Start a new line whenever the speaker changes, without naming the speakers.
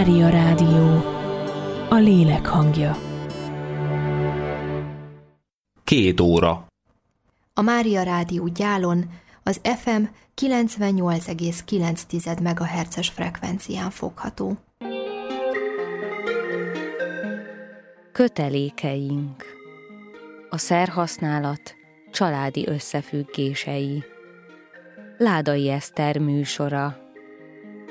Mária Rádió, a lélek hangja.
2 óra.
A Mária Rádió Gyálon az FM 98,9 MHz-es frekvencián fogható.
Kötelékeink. A szerhasználat családi összefüggései. Ládai Eszter műsora.